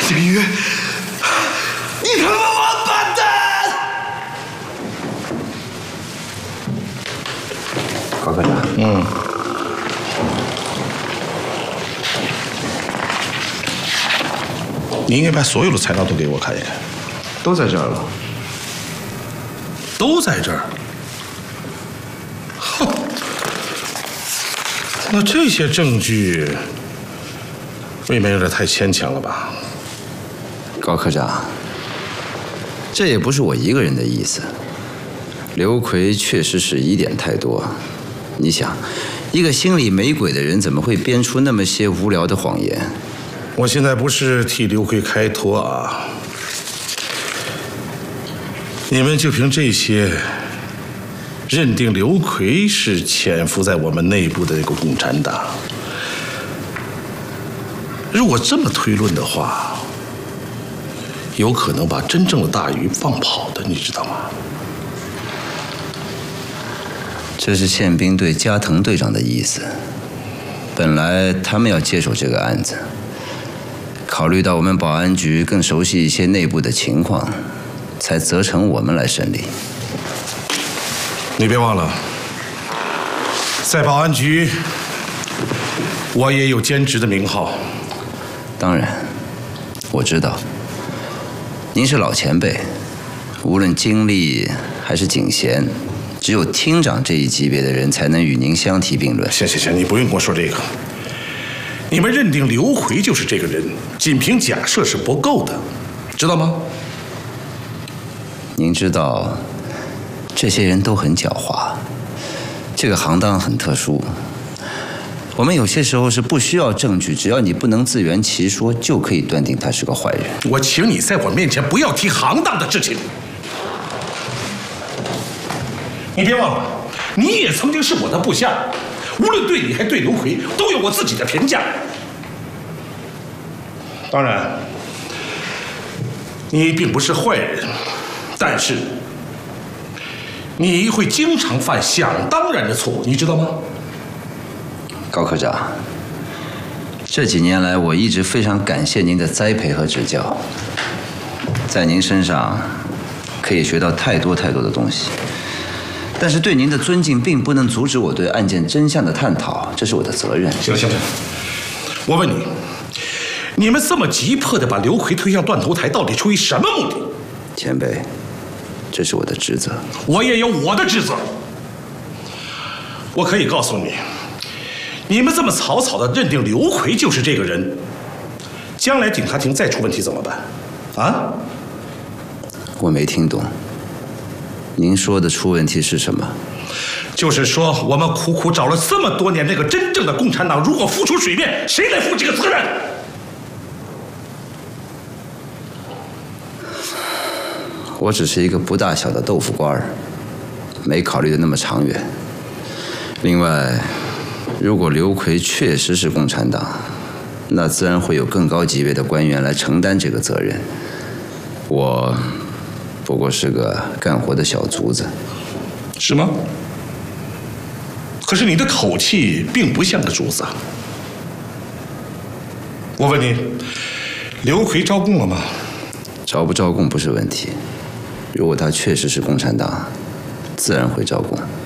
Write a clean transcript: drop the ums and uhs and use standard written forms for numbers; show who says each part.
Speaker 1: 景瑜，你他妈王八蛋！
Speaker 2: 高科长，
Speaker 1: 你应该把所有的材料都给我看一看。
Speaker 2: 都在这儿了。
Speaker 1: 都在这儿。哼，那这些证据未免有点太牵强了吧？
Speaker 2: 高科长，这也不是我一个人的意思。刘奎确实是疑点太多。你想，一个心里没鬼的人，怎么会编出那么些无聊的谎言？
Speaker 1: 我现在不是替刘奎开脱啊，你们就凭这些，认定刘奎是潜伏在我们内部的那个共产党。如果这么推论的话，有可能把真正的大鱼放跑的，你知道吗？
Speaker 2: 这是宪兵队加藤队长的意思。本来他们要接手这个案子，考虑到我们保安局更熟悉一些内部的情况，才责成我们来审理。
Speaker 1: 你别忘了，在保安局，我也有兼职的名号。
Speaker 2: 当然，我知道，您是老前辈，无论经历还是警衔，只有厅长这一级别的人才能与您相提并论。
Speaker 1: 行，你不用跟我说这个。你们认定刘奎就是这个人，仅凭假设是不够的，知道吗？
Speaker 2: 您知道，这些人都很狡猾，这个行当很特殊。我们有些时候是不需要证据，只要你不能自圆其说，就可以断定他是个坏人。
Speaker 1: 我请你在我面前不要提行当的事情。你别忘了，你也曾经是我的部下，无论对你还对刘奎，都有我自己的评价。当然，你并不是坏人，但是你会经常犯想当然的错误，你知道吗？
Speaker 2: 高科长，这几年来，我一直非常感谢您的栽培和指教，在您身上可以学到太多的东西。但是对您的尊敬并不能阻止我对案件真相的探讨，这是我的责任。
Speaker 1: 行了，我问你，你们这么急迫地把刘奎推向断头台，到底出于什么目的？
Speaker 2: 前辈，这是我的职责。
Speaker 1: 我也有我的职责。我可以告诉你，你们这么草草地认定刘奎就是这个人，将来警察厅再出问题怎么办？啊？
Speaker 2: 我没听懂。您说的出问题是什么？
Speaker 1: 就是说，我们苦苦找了这么多年，那个真正的共产党如果浮出水面，谁来负这个责任？
Speaker 2: 我只是一个不大小的豆腐官，没考虑的那么长远。另外，如果刘奎确实是共产党，那自然会有更高级别的官员来承担这个责任。我不过是个干活的小卒子。
Speaker 1: 是吗？可是你的口气并不像个卒子。我问你，刘奎招供了吗？
Speaker 2: 招不招供不是问题，如果他确实是共产党，自然会招供。